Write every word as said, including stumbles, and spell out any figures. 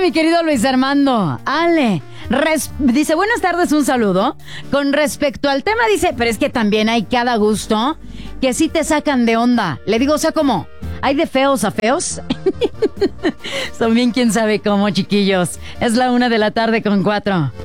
mi querido Luis Armando. Ale, res- dice, buenas tardes, un saludo. Con respecto al tema, dice, pero es que también hay cada gusto que sí te sacan de onda. Le digo, o sea, ¿cómo? ¿Hay de feos a feos? Son bien quién sabe cómo, chiquillos. Es la una de la tarde con cuatro.